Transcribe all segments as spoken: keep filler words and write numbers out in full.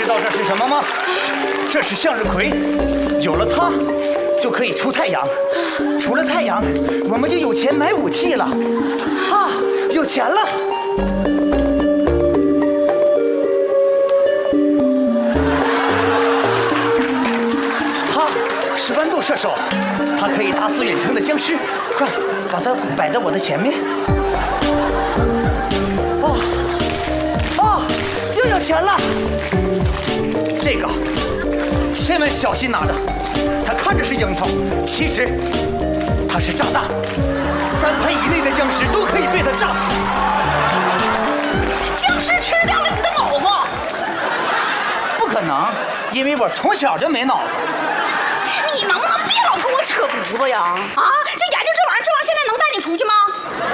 知道这是什么吗？这是向日葵，有了它，就可以出太阳。除了太阳，我们就有钱买武器了。啊，有钱了！它是豌豆射手，它可以打死远程的僵尸。快，把它摆在我的前面。哦，哦，又有钱了！这个千万小心拿着，它看着是樱桃，其实它是炸弹，三拍以内的僵尸都可以被它炸死。 僵尸吃掉了你的脑子？ 不可能，因为我从小就没脑子。 你能不能别老跟我扯犊子呀？啊，就研究这玩意儿，这玩意儿现在能带你出去吗？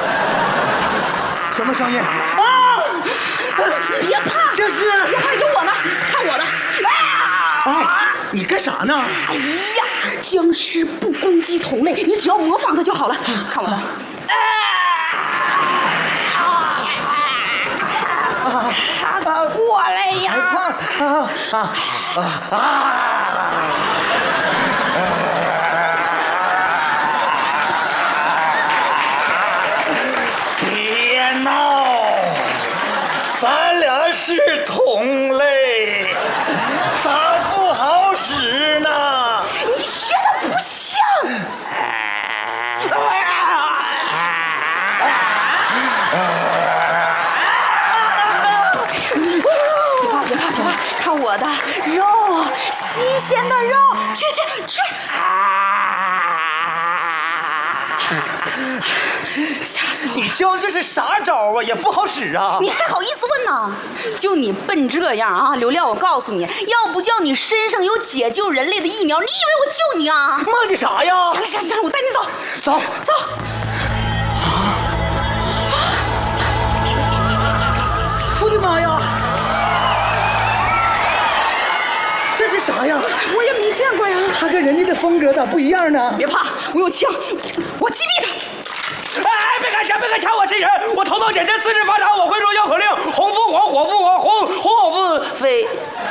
什么声音？啊！ 别怕， 僵尸， 别怕，有我呢，看我的！啊！ 哎，你干啥呢？ 哎呀，僵尸不攻击同类，你只要模仿它就好了。看我的！啊！过来呀！ 啊啊啊啊！别闹，咱俩是同类，咋不好使呢？ 你学的不像。别怕别怕别怕，看我的肉，新鲜的肉，去去去！吓死我！ 你教这是啥招啊？也不好使啊！ 你还好意思问呢？就你笨这样啊，刘亮，我告诉你，要不叫你身上有解救人类的疫苗，你以为我救你啊？ 磨叽啥呀？ 行了行了行了，我带你走， 走走。 我的妈呀！这是啥呀？ 我也没见过呀。 他跟人家的风格咋不一样呢？ 别怕，我有枪，我击毙他。 哎，别敢抢，别敢抢！我是人，我头脑简单，四肢发达，我会说绕口令：红凤凰，火凤凰，红红火凤飞。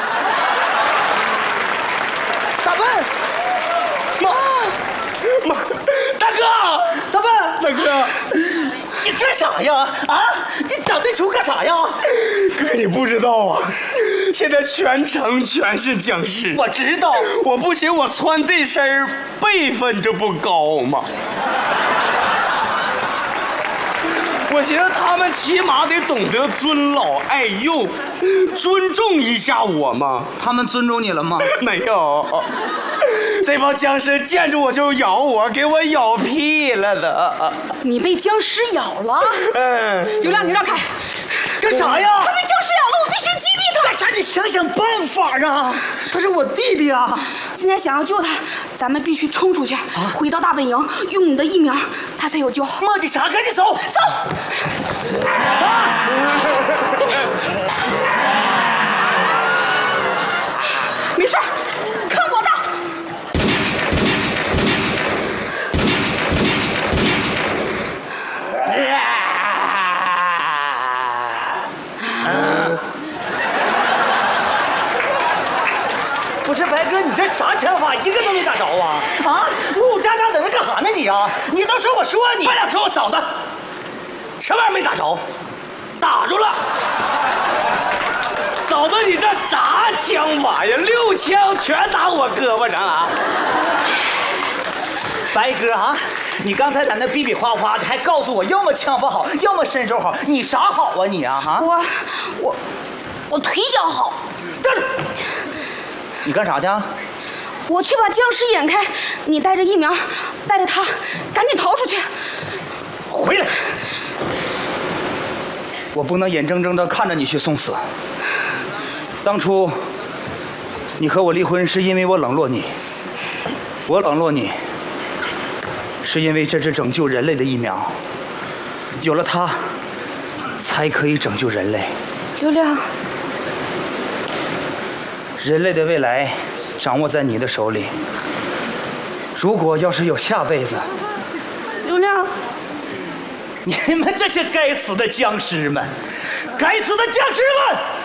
大笨， 妈妈，大哥， 大笨， 大哥， 你干啥呀？啊，你整这出干啥呀？ 哥，你不知道啊，现在全城全是僵尸。 我知道， 我不行，我穿这身儿辈分这不高吗？我寻思他们起码得懂得尊老爱幼，尊重一下我嘛。 他们尊重你了吗？ 没有，这帮僵尸见着我就咬我，给我咬屁了的。 你被僵尸咬了？ 嗯， 刘亮，你让开！ 干啥呀？ 他被僵尸咬了，我必须击毙他！ 干啥？你想想办法啊！他是我弟弟啊！ 现在想要救他，咱们必须冲出去，回到大本营，用你的疫苗，他才有救。 磨叽啥？赶紧走！ 走！啊！这边。没事，看我的！ 不是白哥，你这啥枪法，一个都没打着啊！啊，呜呜喳喳在那干啥呢你啊？你都说我说你， 快点说我嫂子，什么玩意儿没打着？打住了！嫂子，你这啥枪法呀？六枪全打我胳膊上了啊！ 白哥啊，你刚才在那比比划划的，还告诉我要么枪法好，要么身手好，你啥好啊你啊？哈， 我我我腿脚好。 站住！你干啥去？ 我去把僵尸掩开，你带着疫苗，带着他，赶紧逃出去。 回来！我不能眼睁睁地看着你去送死。当初你和我离婚是因为我冷落你，我冷落你是因为这支拯救人类的疫苗，有了它，才可以拯救人类。 刘亮， 人类的未来掌握在你的手里。如果要是有下辈子， 刘亮， 你们这些该死的僵尸们，该死的僵尸们！